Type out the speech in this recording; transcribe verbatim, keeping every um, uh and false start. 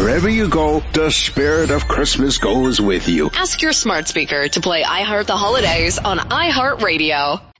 Wherever you go, the spirit of Christmas goes with you. Ask your smart speaker to play I Heart the Holidays on iHeartRadio.